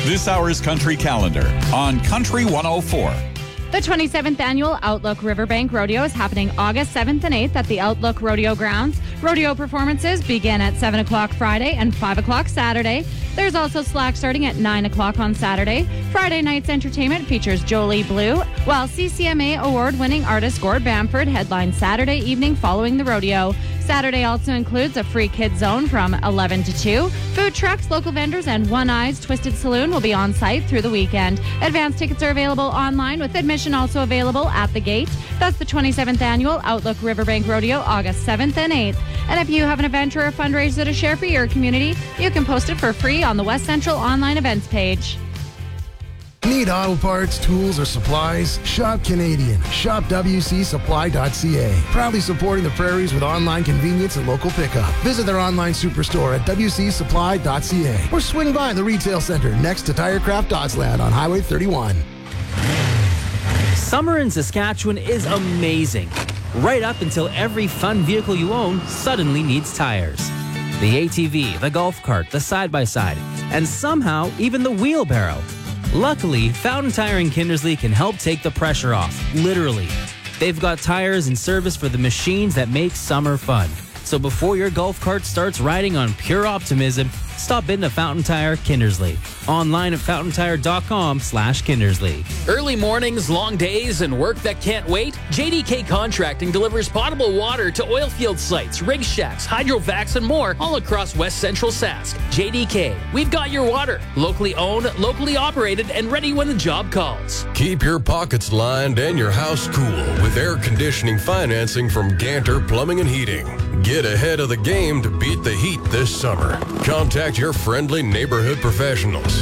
This hour's Country Calendar on Country 104. The 27th Annual Outlook Riverbank Rodeo is happening August 7th and 8th at the Outlook Rodeo Grounds. Rodeo performances begin at 7 o'clock Friday and 5 o'clock Saturday. There's also slack starting at 9 o'clock on Saturday. Friday night's entertainment features Jolie Blue, while CCMA award-winning artist Gord Bamford headlines Saturday evening following the rodeo. Saturday also includes a free kids zone from 11 to 2. Food trucks, local vendors, and One Eye's Twisted Saloon will be on site through the weekend. Advance tickets are available online, with admission also available at the gate. That's the 27th Annual Outlook Riverbank Rodeo, August 7th and 8th. And if you have an event or a fundraiser to share for your community, you can post it for free on the West Central online events page. Need auto parts, tools, or supplies? Shop Canadian. Shop WCSupply.ca. Proudly supporting the prairies with online convenience and local pickup. Visit their online superstore at WCSupply.ca or swing by the retail center next to Tirecraft Dodsland on Highway 31. Summer in Saskatchewan is amazing. Right up until every fun vehicle you own suddenly needs tires. The ATV, the golf cart, the side-by-side, and somehow even the wheelbarrow. Luckily, Fountain Tire in Kindersley can help take the pressure off, literally. They've got tires and service for the machines that make summer fun. So before your golf cart starts riding on pure optimism, stop into Fountain Tire Kindersley. Online at fountaintire.com/Kindersley. Early mornings, long days, and work that can't wait? JDK Contracting delivers potable water to oil field sites, rig shacks, hydrovacs, and more all across West Central Sask. JDK, we've got your water. Locally owned, locally operated, and ready when the job calls. Keep your pockets lined and your house cool with air conditioning financing from Ganter Plumbing and Heating. Get ahead of the game to beat the heat this summer. Contact your friendly neighborhood professionals.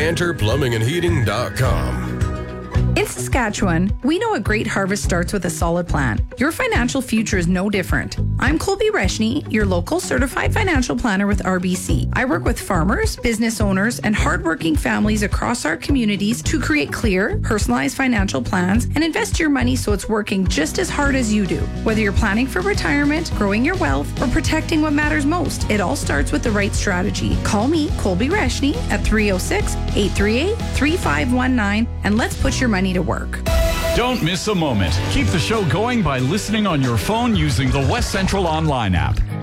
GanterPlumbingandHeating.com. In Saskatchewan, we know a great harvest starts with a solid plan. Your financial future is no different. I'm Colby Reshny, your local certified financial planner with RBC. I work with farmers, business owners, and hardworking families across our communities to create clear, personalized financial plans and invest your money so it's working just as hard as you do. Whether you're planning for retirement, growing your wealth, or protecting what matters most, it all starts with the right strategy. Call me, Colby Reshny, at 306-838-3519, and let's put your money to work. Don't miss a moment. Keep the show going by listening on your phone using the West Central Online app.